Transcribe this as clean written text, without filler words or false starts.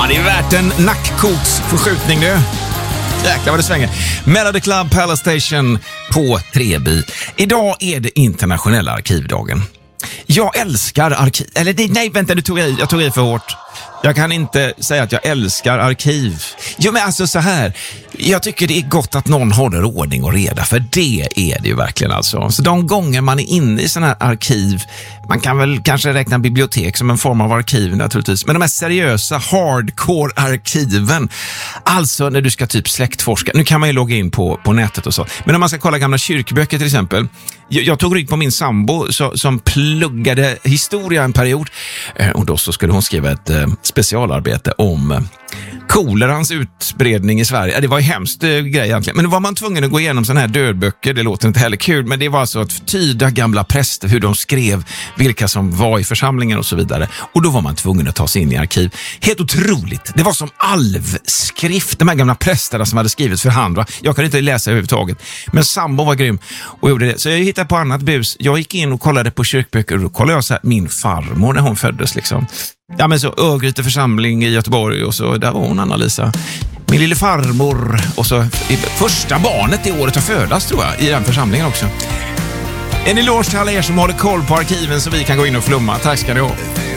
Ja, det är värt en nackkotsförskjutning nu. Jäklar vad det svänger. Melody Club Palace Station på Treby. Idag är det internationella arkivdagen. Jag älskar arkiv. Eller nej, vänta, jag tog i för hårt. Jag kan inte säga att jag älskar arkiv. Jo, men alltså så här. Jag tycker det är gott att någon håller ordning och reda. För det är det ju verkligen alltså. Så de gånger man är inne i sådana här arkiv. Man kan väl kanske räkna bibliotek som en form av arkiv naturligtvis. Men de här seriösa hardcore-arkiven. Alltså när du ska typ släktforska. Nu kan man ju logga in på nätet och så. Men om man ska kolla gamla kyrkböcker till exempel. Jag tog rygg på min sambo som pluggade historia en period. Och då så skulle hon skriva ett specialarbete om kolerans utbredning i Sverige. Det var ju hemskt grej egentligen. Men då var man tvungen att gå igenom sådana här dödböcker. Det låter inte heller kul, men det var alltså att tyda gamla präster, hur de skrev, vilka som var i församlingen och så vidare. Och då var man tvungen att ta sig in i arkiv. Helt otroligt. Det var som alvskrift, de här gamla prästerna som hade skrivit för hand. Va? Jag kunde inte läsa överhuvudtaget. Men sambo var grym och gjorde det. Så jag hittade på annat bus. Jag gick in och kollade på kyrkböcker och då kollade jag så här, min farmor när hon föddes liksom. Ja, men så Örgryte församling i Göteborg och så där var hon, Anna-Lisa. Min lille farmor och så första barnet i året att födas tror jag i den församlingen också. En eloge till alla er som håller koll på arkiven så vi kan gå in och flumma. Tack ska ni ha.